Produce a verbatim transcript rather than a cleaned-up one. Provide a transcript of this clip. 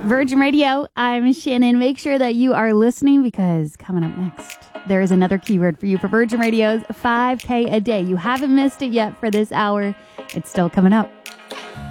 Virgin Radio, I'm Shannon. Make sure that you are listening because coming up next, there is another keyword for you for Virgin Radio's five K a day. You haven't missed it yet for this hour. It's still coming up.